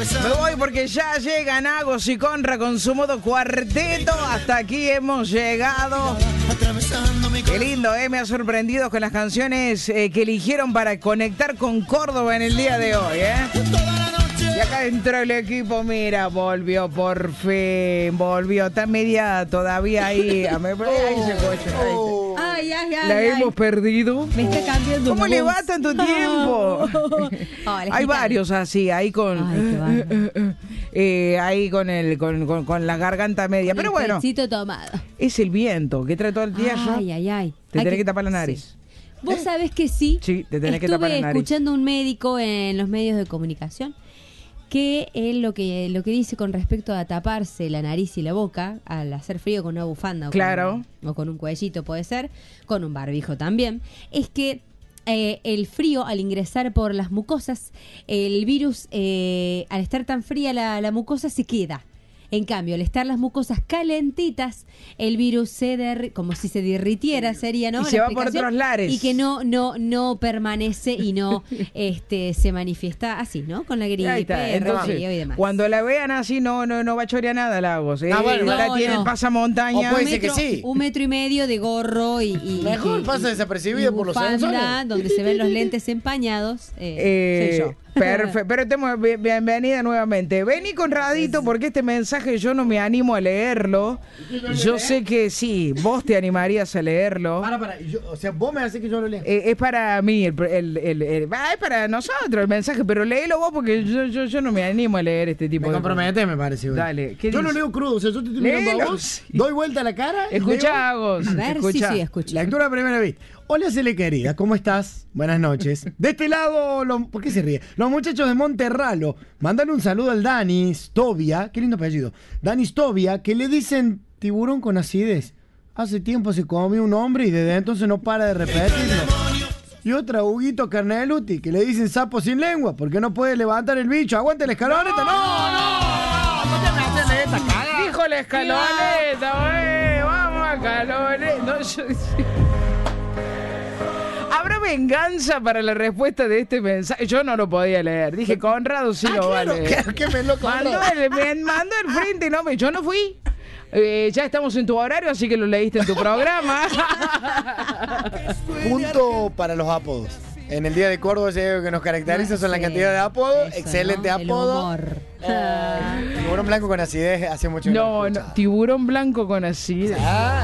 Me voy porque ya llegan Agos y Conra con su modo cuarteto. Hasta aquí hemos llegado. Qué lindo, me ha sorprendido con las canciones que eligieron para conectar con Córdoba en el día de hoy, Y acá entró el equipo, mira, volvió por fin, volvió. Está media todavía ahí. Ahí se coche. La hemos perdido. Me está cambiando. ¿Cómo le va tanto tiempo? Hay varios así, ahí con ahí con la garganta media. Pero bueno, tomado. es el viento que trae todo el día. Te tenés que tapar la nariz. Sí. Vos sabés que sí. Sí, te tenés que tapar la nariz. Estuve escuchando un médico en los medios de comunicación que él lo que dice con respecto a taparse la nariz y la boca al hacer frío con una bufanda o con un cuellito puede ser, con un barbijo también, es que el frío al ingresar por las mucosas, el virus al estar tan fría la mucosa se queda. En cambio, al estar las mucosas calentitas, el virus como si se derritiera, sería, ¿no? Y se va por otros lares. Y que no permanece y no se manifiesta así, ¿no? Con la gripe, resfrío y demás. Cuando la vean así, no va a chorear nada Lagos. Tiene el pasamontaña. O puede ser que sí. 1,5 metros de gorro y mejor pasa desapercibido por los sensores. Donde se ven los lentes empañados. Soy yo. Perfecto, pero estamos bienvenida nuevamente. Vení Conradito, porque este mensaje yo no me animo a leerlo. Yo sé que sí, vos te animarías a leerlo. O sea, vos me haces que yo lo lea. Es para mí, es para nosotros el mensaje, pero léelo vos porque yo no me animo a leer este tipo me de compromete, me parece. Güey. Dale. Yo lo leo crudo, o sea, yo te estoy mirando a vos, doy vuelta a la cara. Escuchá, Agos. A ver, escuchá. sí, escucha. Lectura a primera vista. Hola, Cele querida, ¿cómo estás? Buenas noches. De este lado, ¿por qué se ríe? Los muchachos de Monterralo. Mandale un saludo al Dani Stovia, qué lindo apellido. Dani Stovia, que le dicen tiburón con acidez. Hace tiempo se comió un hombre y desde entonces no para de repetirlo. Y otra, Huguito Carneluti, que le dicen sapo sin lengua, porque no puede levantar el bicho. ¡Aguante la escaloneta! ¡No! Dijo la escaloneta, vamos a escaloneta. ¿Habrá venganza para la respuesta de este mensaje? Yo no lo podía leer. Dije, Conrado sí lo claro, vale. ¿Qué me lo mandó el frente, no, yo no fui. Ya estamos en tu horario, así que lo leíste en tu programa. Punto para los apodos. En el Día de Córdoba, que nos caracteriza son la cantidad de apodos. Eso, excelente ¿no? apodo. Tiburón blanco con acidez hace mucho que no, tiburón blanco con acidez.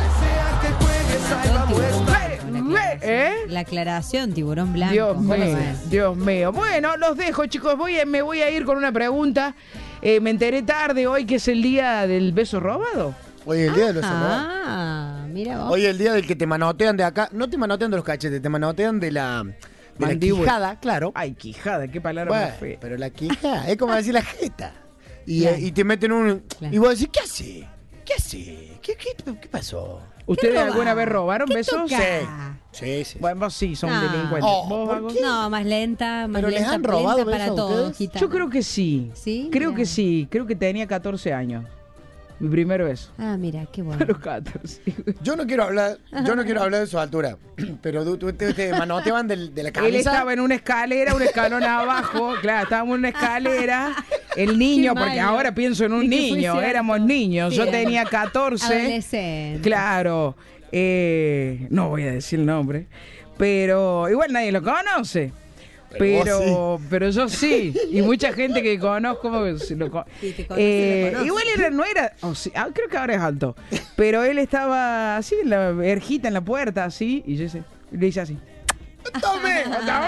La aclaración, tiburón blanco. Dios mío. Bueno, los dejo, chicos. Me voy a ir con una pregunta. Me enteré tarde hoy que es el día del beso robado. Hoy es el día de los robados. Mira vos. Hoy es el día del que te manotean de acá. No te manotean de los cachetes, te manotean de la quijada, claro. Ay, quijada, qué palabra más fea. Pero la quijada es como decir la jeta. Y te meten un... Claro. Y vos decís, ¿qué hace? ¿Qué hace? ¿Qué pasó? ¿Ustedes alguna vez robaron besos? Sí. Bueno, vos sí, son delincuentes. ¿Vos, no, más lenta, más ¿Pero lenta. les han robado lenta para todos. Yo creo que sí. ¿Sí? Creo que sí. Creo que tenía 14 años. Mi primer beso. Mira, qué bueno. A los 14. Yo no quiero hablar de su altura, pero tú te manoteaban de la cabeza. Él estaba en una escalera, un escalón abajo. Claro, estábamos en una escalera. El niño, porque ahora pienso en un niño. Éramos niños. Yo tenía 14. Adolescente. Claro. No voy a decir el nombre. Pero igual nadie lo conoce. Pero yo sí, y mucha gente que conozco igual no era, creo que ahora es alto, pero él estaba así en la verjita en la puerta así y yo le hice así. ¡Tome!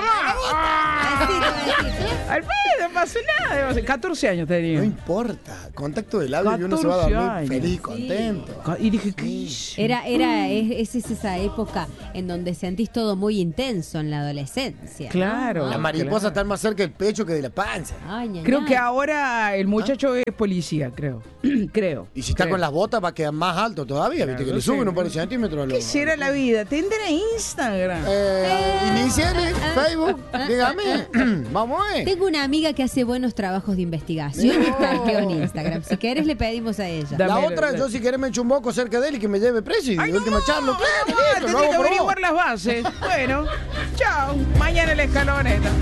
Al pedo, no pasó nada. 14 años tenía. No importa. Contacto de labio y uno se va a dormir feliz, contento. Y dije, ¿qué hice? Es esa época en donde sentís todo muy intenso en la adolescencia. Claro. ¿no? La mariposa está más cerca del pecho que de la panza. Creo que ahora el muchacho es policía, creo. Y si está con las botas va a quedar más alto todavía, viste, que le suben un par de centímetros. ¿Qué será la vida? ¿Tendrá Instagram? Iniciales, Facebook, dígame. Vamos a ver. Tengo una amiga que hace buenos trabajos de investigación y stalkeo en Instagram. Si querés le pedimos a ella. La otra, yo si querés me echo un boco cerca de él y que me lleve preso y de última charlo. Tendré que averiguar las bases. Bueno, chao. Mañana el escaloneta.